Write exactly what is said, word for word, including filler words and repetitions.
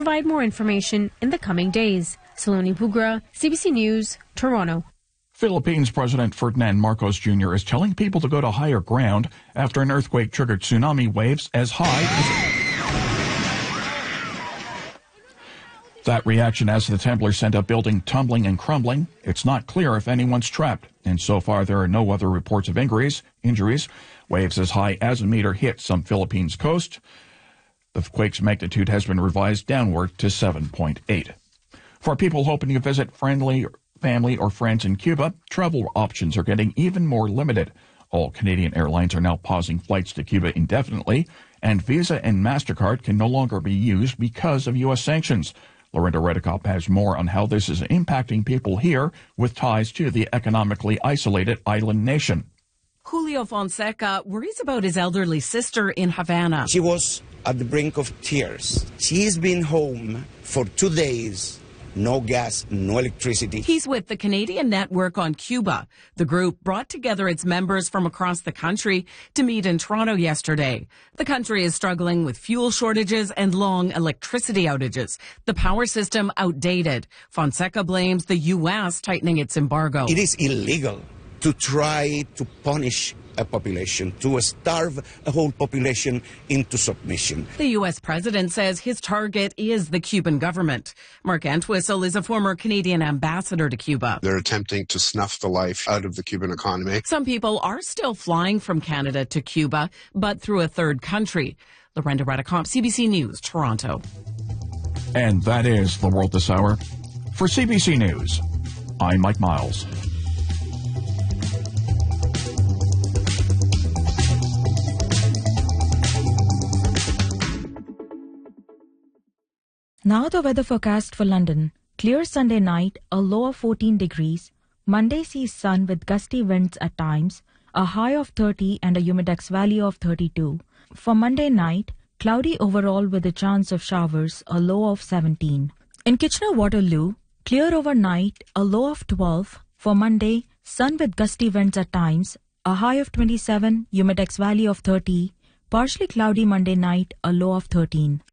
Provide more information in the coming days. Saloni Pugra, C B C News, Toronto. Philippines President Ferdinand Marcos Junior is telling people to go to higher ground after an earthquake triggered tsunami waves as high as... That reaction as the Temblor sent a building tumbling and crumbling. It's not clear if anyone's trapped, and so far there are no other reports of injuries. Injuries. Waves as high as a meter hit some Philippines coast. The quake's magnitude has been revised downward to seven point eight. For people hoping to visit friendly family or friends in Cuba, travel options are getting even more limited. All Canadian airlines are now pausing flights to Cuba indefinitely, and Visa and MasterCard can no longer be used because of U S sanctions. Lorinda Redekop has more on how this is impacting people here with ties to the economically isolated island nation. Julio Fonseca worries about his elderly sister in Havana. She was at the brink of tears. She's been home for two days. No gas, no electricity. He's with the Canadian Network on Cuba. The group brought together its members from across the country to meet in Toronto yesterday. The country is struggling with fuel shortages and long electricity outages. The power system outdated. Fonseca blames the U S tightening its embargo. It is illegal to try to punish a population, to starve a whole population into submission. The U S president says his target is the Cuban government. Mark Entwistle is a former Canadian ambassador to Cuba. They're attempting to snuff the life out of the Cuban economy. Some people are still flying from Canada to Cuba, but through a third country. Lorinda Redekop, C B C News, Toronto. And that is The World This Hour. For C B C News, I'm Mike Miles. Now the weather forecast for London. Clear Sunday night, a low of fourteen degrees. Monday sees sun with gusty winds at times, a high of thirty and a humidex value of thirty-two. For Monday night, cloudy overall with a chance of showers, a low of seventeen. In Kitchener-Waterloo, clear overnight, a low of twelve. For Monday, sun with gusty winds at times, a high of twenty-seven, humidex value of thirty. Partially cloudy Monday night, a low of thirteen.